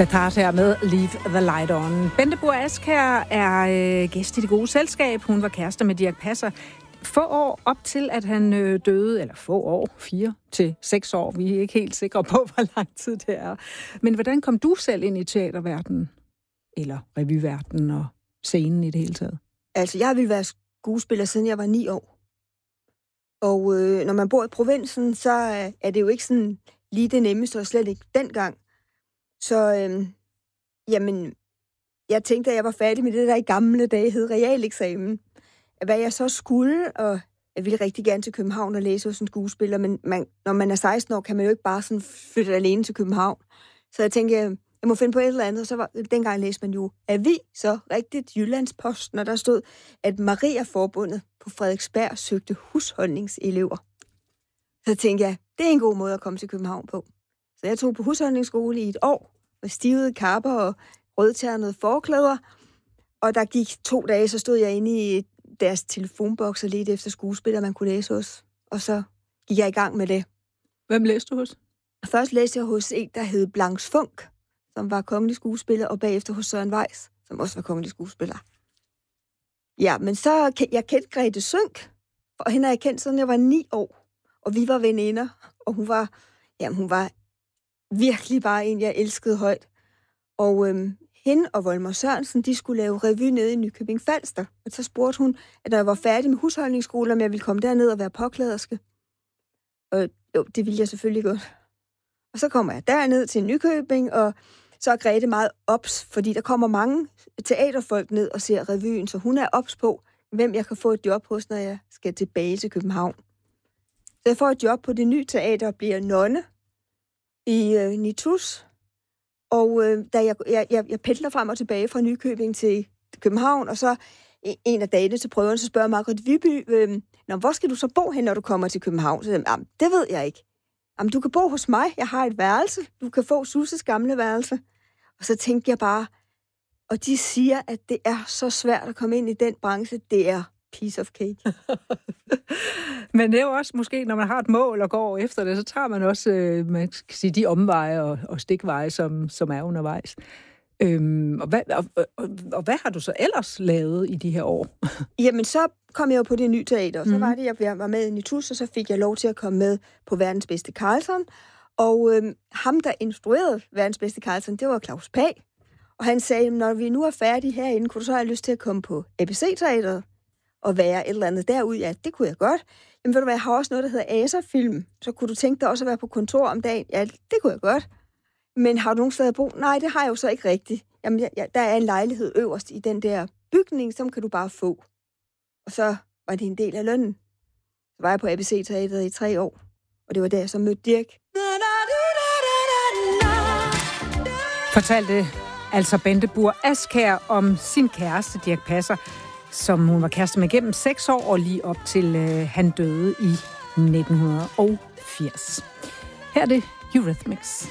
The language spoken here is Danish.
Start her med Leave the Light On. Bente Burr Askjær er gæst i Det Gode Selskab. Hun var kærester med Dirch Passer få år op til, at han døde, eller få år, 4 til 6 år. Vi er ikke helt sikre på, hvor lang tid det er. Men hvordan kom du selv ind i teaterverdenen, eller revyverdenen og scenen i det hele taget? Altså, jeg ville være skuespiller, siden jeg var 9 år. Og når man bor i provinsen, så er det jo ikke sådan lige det nemmeste, og slet ikke dengang. Så, jamen, jeg tænkte, at jeg var færdig med det, der i gamle dage hed realeksamen. Hvad jeg så skulle, og jeg ville rigtig gerne til København og læse hos en skuespiller, men når man er 16 år, kan man jo ikke bare sådan flytte alene til København. Så jeg tænkte, jeg må finde på et eller andet, og så dengang læste man jo så rigtigt Jyllandsposten, og der stod, at Maria-forbundet på Frederiksberg søgte husholdningselever. Så tænkte jeg, det er en god måde at komme til København på. Så jeg tog på husholdningsskole i et år, med stivede kapper og rødternede forklæder, og der gik 2 dage, så stod jeg inde i deres telefonboks og ledte efter skuespillere, man kunne læse hos. Og så gik jeg i gang med det. Hvem læste du hos? Først læste jeg hos en, der hed Blanche Funk, som var kongelig skuespiller, og bagefter hos Søren Weiss, som også var kongelig skuespiller. Ja, men så jeg kendte Grete Sønck, og hende har jeg kendt, siden jeg var 9 år. Og vi var veninder, og hun var virkelig bare en, jeg elskede højt. Og hende og Volmer Sørensen, de skulle lave revy nede i Nykøbing Falster. Og så spurgte hun, at når jeg var færdig med husholdningsskolen, om jeg ville komme derned og være påklæderske. Og jo, det ville jeg selvfølgelig godt. Og så kommer jeg derned til Nykøbing, og så er Grete meget ops, fordi der kommer mange teaterfolk ned og ser revyen, så hun er ops på, hvem jeg kan få et job hos, når jeg skal tilbage til København. Så jeg får et job på det nye teater og bliver nonne i Nitus. Og da jeg pendler frem og tilbage fra Nykøbing til København, og så en af dagene til prøven, så spørger Margrethe Viby, hvor skal du så bo hen, når du kommer til København? Så det ved jeg ikke. Jamen, du kan bo hos mig, jeg har et værelse, du kan få Susses gamle værelse. Og så tænkte jeg bare, og de siger, at det er så svært at komme ind i den branche, det er piece of cake. Men det er jo også måske, når man har et mål og går efter det, så tager man også man kan sige, de omveje og stikveje, som er undervejs. Og hvad har du så ellers lavet i de her år? Jamen, så kom jeg jo på det nye teater, og så var det, jeg var med i Nitus, og så fik jeg lov til at komme med på Verdens Bedste Carlson. Og ham, der instruerede Verdens Bedste Carlson, det var Claus Pag. Og han sagde, når vi nu er færdige herinde, kunne du så have lyst til at komme på ABC-teateret og være et eller andet derude? Ja, det kunne jeg godt. Jamen ved du hvad, jeg har også noget, der hedder Asa-film. Så kunne du tænke dig også at være på kontor om dagen? Ja, det kunne jeg godt. Men har du nogen steder at bo? Nej, det har jeg jo så ikke rigtigt. Jamen, der er en lejlighed øverst i den der bygning, som kan du bare få. Og så var det en del af lønnen. Så var jeg på ABC-teateret i 3 år. Og det var der, jeg så mødte Dirch. Fortalte altså Bente Burr Askjær om sin kæreste, Dirch Passer, som hun var kæreste med gennem 6 år, og lige op til han døde i 1980. Her er det Eurythmics.